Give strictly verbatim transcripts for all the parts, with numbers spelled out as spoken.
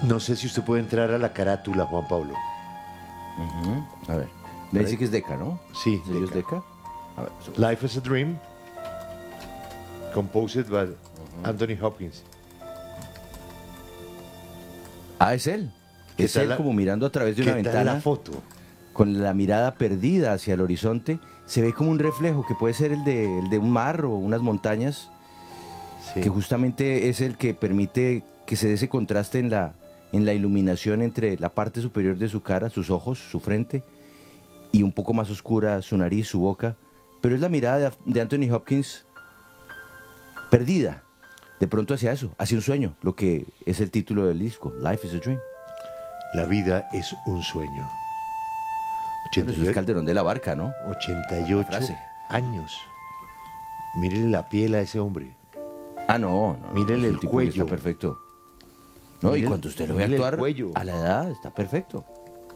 No sé si usted puede entrar a la carátula, Juan Pablo. Uh-huh. A ver, me dice que es Decca, ¿no? Sí, ¿Es ellos Decca. Decca? A ver, so- Life is a Dream, composed by Anthony Hopkins. Ah, es él. ¿Qué Es tal él la- como mirando a través de ¿Qué una tal ventana. la foto? Con la mirada perdida hacia el horizonte, se ve como un reflejo que puede ser el de, el de un mar o unas montañas, Sí. que justamente es el que permite que se dé ese contraste en la, en la iluminación entre la parte superior de su cara, sus ojos, su frente, y un poco más oscura su nariz, su boca. Pero es la mirada de, de Anthony Hopkins perdida, de pronto hacia eso, hacia un sueño, lo que es el título del disco, Life is a Dream. La vida es un sueño. Pero eso es Calderón de la Barca, ¿no? ochenta y ocho frase. años. Mírele la piel a ese hombre. Ah, no, no. Mírele es un el tipo que cuello. Está perfecto. No, Mírele- y cuando usted lo ve mírele el actuar cuello. a la edad, está perfecto.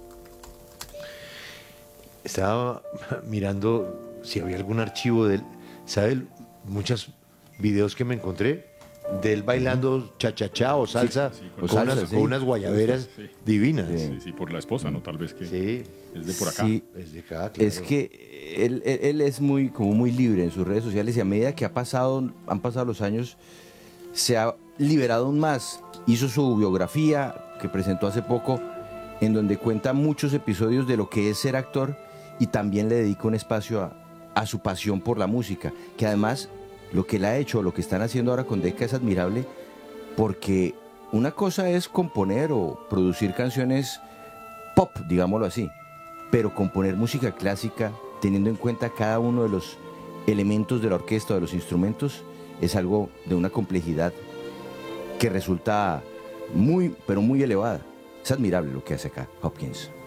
Estaba mirando si había algún archivo de él. ¿Sabe? Muchos videos que me encontré de él bailando cha-cha-cha o salsa, sí, con, con salsa, unas, sí. con unas guayaberas Sí. divinas. Sí. Sí, sí, por la esposa, ¿no? Tal vez que Sí, es de por acá. Sí, es de acá, claro. es que él, él- él es muy, como muy libre en sus redes sociales y a medida que ha pasado, han pasado los años, se ha liberado aún más. Hizo su biografía que presentó hace poco, en donde cuenta muchos episodios de lo que es ser actor y también le dedica un espacio a, a su pasión por la música, que además lo que él ha hecho, lo que están haciendo ahora con Decca es admirable, porque una cosa es componer o producir canciones pop, digámoslo así, pero componer música clásica teniendo en cuenta cada uno de los elementos de la orquesta, de los instrumentos, es algo de una complejidad que resulta muy, pero muy elevada. Es admirable lo que hace acá Hopkins.